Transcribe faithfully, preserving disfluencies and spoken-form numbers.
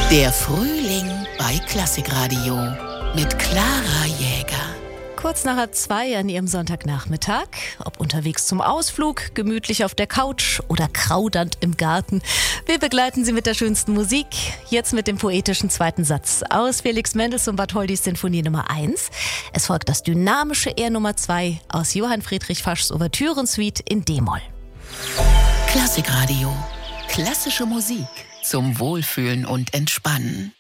Der Frühling bei Klassikradio mit Clara Jäger. Kurz nach halb zwei an Ihrem Sonntagnachmittag, ob unterwegs zum Ausflug, gemütlich auf der Couch oder kraudernd im Garten. Wir begleiten Sie mit der schönsten Musik, jetzt mit dem poetischen zweiten Satz aus Felix Mendelssohn Bartholdys Sinfonie Nummer eins. Es folgt das dynamische R Nummer zwei aus Johann Friedrich Faschs Ouvertürensuite in D-Moll. Klassikradio, klassische Musik zum Wohlfühlen und Entspannen.